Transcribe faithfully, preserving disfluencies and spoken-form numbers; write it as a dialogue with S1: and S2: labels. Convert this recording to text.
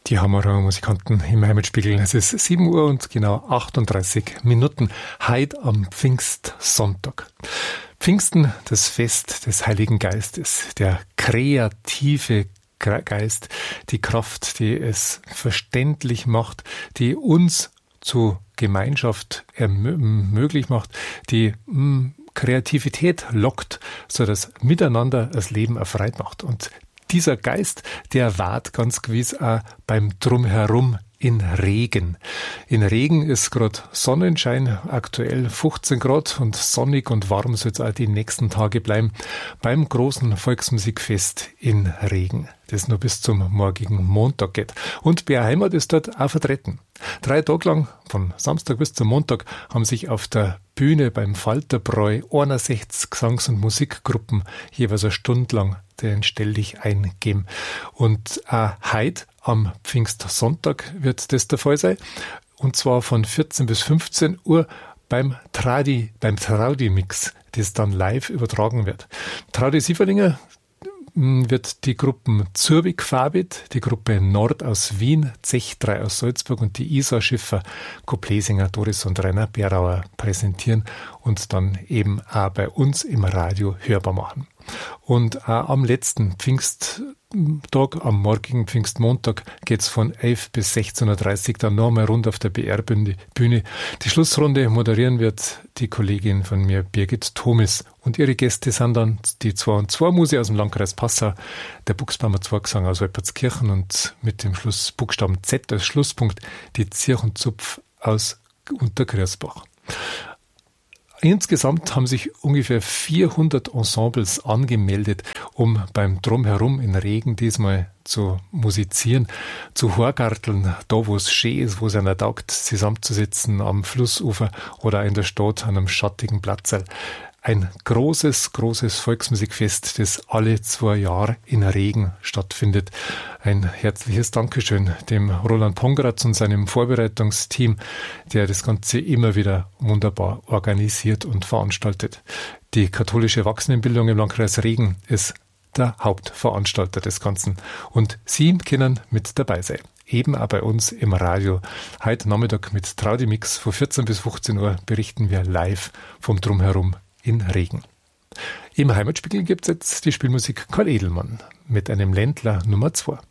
S1: Die Hammerer Musikanten im Heimatspiegel. Es ist sieben Uhr und genau achtunddreißig Minuten. Heute am Pfingstsonntag. Pfingsten, das Fest des Heiligen Geistes, der kreative Geist, die Kraft, die es verständlich macht, die uns zu Gemeinschaft ermöglich macht, die mh, Kreativität lockt, so dass Miteinander das Leben erfreut macht. Und dieser Geist, der wahrt ganz gewiss auch beim Drumherum in Regen. In Regen ist gerade Sonnenschein, aktuell fünfzehn Grad und sonnig und warm soll es auch die nächsten Tage bleiben beim großen Volksmusikfest in Regen, das nur bis zum morgigen Montag geht. Und B R Heimat ist dort auch vertreten. Drei Tage lang, von Samstag bis zum Montag, haben sich auf der Bühne beim Falterbräu einundsechzig Gesangs- und Musikgruppen jeweils eine Stunde lang den Stell dich eingeben. Und auch heute am Pfingstsonntag wird das der Fall sein. Und zwar von vierzehn bis fünfzehn Uhr beim Tradi, beim Traudi-Mix, das dann live übertragen wird. Traudi Sieverlinger wird die Gruppen Zürich Fabit, die Gruppe Nord aus Wien, Zech drei aus Salzburg und die Isa Schiffer, Koplesinger, Doris und Rainer Berauer präsentieren und dann eben auch bei uns im Radio hörbar machen. Und auch am letzten Pfingsttag, am morgigen Pfingstmontag, geht's von elf bis sechzehn Uhr dreißig dann nochmal rund auf der B R-Bühne. Die Schlussrunde moderieren wird die Kollegin von mir, Birgit Thomis. Und ihre Gäste sind dann die zwei und zwei Musi aus dem Landkreis Passau, der Buchsbaumer Zwergsang aus Wolpertskirchen und mit dem Schlussbuchstaben Z als Schlusspunkt die Zirchenzupf aus Untergrüßbach. Insgesamt haben sich ungefähr vierhundert Ensembles angemeldet, um beim Drumherum in Regen diesmal zu musizieren, zu horgarteln, da wo es schön ist, wo es einer taugt, zusammenzusitzen am Flussufer oder in der Stadt an einem schattigen Platz. Ein großes, großes Volksmusikfest, das alle zwei Jahre in Regen stattfindet. Ein herzliches Dankeschön dem Roland Pongratz und seinem Vorbereitungsteam, der das Ganze immer wieder wunderbar organisiert und veranstaltet. Die katholische Erwachsenenbildung im Landkreis Regen ist der Hauptveranstalter des Ganzen. Und Sie können mit dabei sein. Eben auch bei uns im Radio. Heute Nachmittag mit Traudi-Mix von vierzehn bis fünfzehn Uhr berichten wir live vom Drumherum in Regen. Im Heimatspiegel gibt es jetzt die Spielmusik Karl Edelmann mit einem Ländler Nummer zwei.